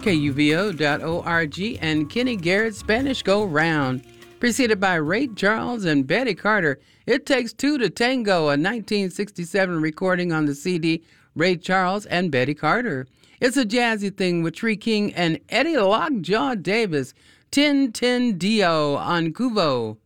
KUVO.org, and Kenny Garrett's Spanish Go Round, preceded by Ray Charles and Betty Carter. It Takes Two to Tango, a 1967 recording on the CD Ray Charles and Betty Carter. It's a jazzy thing with Tree King and Eddie Lockjaw Davis, Tin Tin Dio on Kuvo.